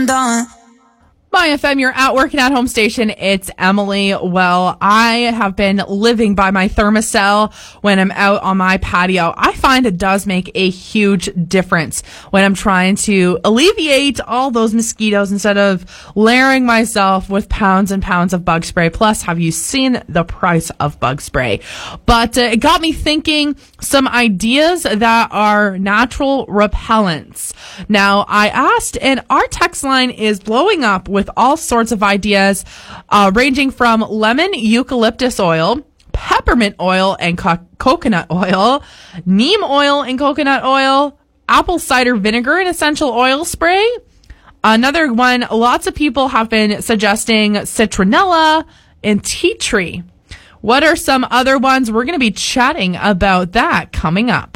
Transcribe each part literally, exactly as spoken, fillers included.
done. My F M, your at work and at home station. It's Emily. Well, I have been living by my Thermacell when I'm out on my patio. I find it does make a huge difference when I'm trying to alleviate all those mosquitoes instead of layering myself with pounds and pounds of bug spray. Plus, have you seen the price of bug spray? But uh, it got me thinking some ideas that are natural repellents. Now, I asked, and our text line is blowing up with with all sorts of ideas, uh, ranging from lemon eucalyptus oil, peppermint oil and co- coconut oil, neem oil and coconut oil, apple cider vinegar and essential oil spray. Another one, lots of people have been suggesting citronella and tea tree. What are some other ones? We're going to be chatting about that coming up.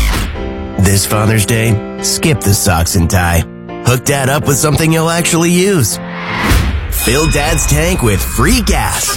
This Father's Day, skip the socks and tie. Hook Dad up with something you'll actually use. Fill Dad's tank with free gas.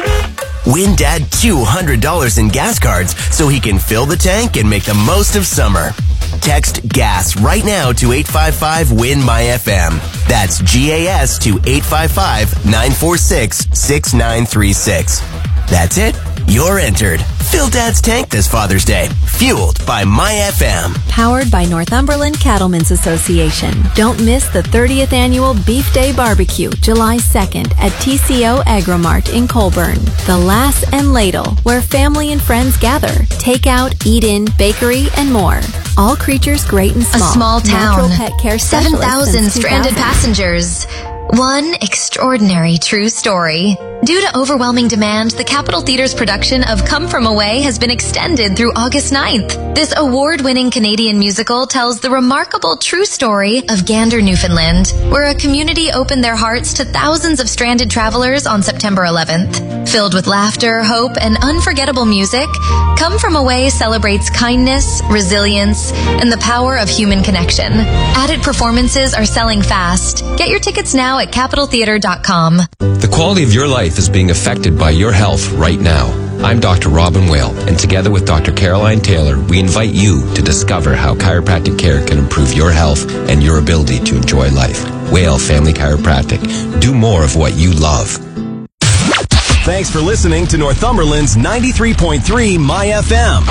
Win Dad two hundred dollars in gas cards so he can fill the tank and make the most of summer. Text GAS right now to eight five five win my F M. That's G A S to eight five five, nine four six, six nine three six. That's it. You're entered. Fill Dad's tank this Father's Day. Fueled by My F M. Powered by Northumberland Cattlemen's Association. Don't miss the thirtieth Annual Beef Day Barbecue, July second at T C O Agrimart in Colburn. The Lass and Ladle, where family and friends gather. Takeout, eat-in, bakery, and more. All creatures great and small. A small town. Natural pet care seven thousand specialist since stranded two thousand. passengers. One extraordinary true story. Due to overwhelming demand, the Capitol Theatre's production of Come From Away has been extended through August ninth. This award-winning Canadian musical tells the remarkable true story of Gander, Newfoundland, where a community opened their hearts to thousands of stranded travelers on September eleventh. Filled with laughter, hope, and unforgettable music, Come From Away celebrates kindness, resilience, and the power of human connection. Added performances are selling fast. Get your tickets now at capitol theatre dot com. The quality of your life is being affected by your health right now. I'm Doctor Robin Whale, and together with Doctor Caroline Taylor, we invite you to discover how chiropractic care can improve your health and your ability to enjoy life. Whale Family Chiropractic. Do more of what you love. Thanks for listening to Northumberland's ninety-three point three My F M.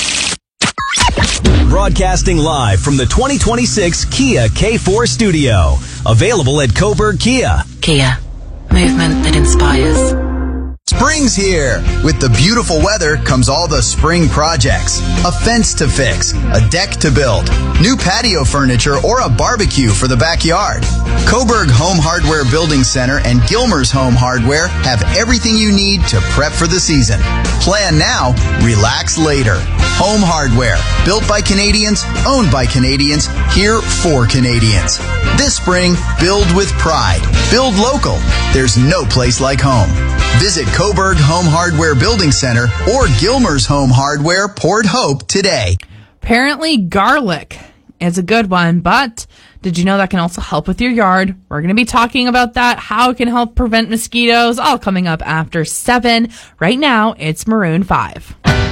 Broadcasting live from the twenty twenty-six Kia K four studio. Available at Coburg Kia. Kia. Movement that inspires. Spring's here. With the beautiful weather comes all the spring projects. A fence to fix, a deck to build, new patio furniture, or a barbecue for the backyard. Coburg Home Hardware Building Center and Gilmer's Home Hardware have everything you need to prep for the season. Plan now, relax later. Home Hardware, built by Canadians, owned by Canadians, here for Canadians. This spring, build with pride. Build local. There's no place like home. Visit Coburg Home Hardware Building Center or Gilmer's Home Hardware, Port Hope today. Apparently, garlic is a good one, but did you know that can also help with your yard? We're going to be talking about that, how it can help prevent mosquitoes, all coming up after seven. Right now, it's Maroon five.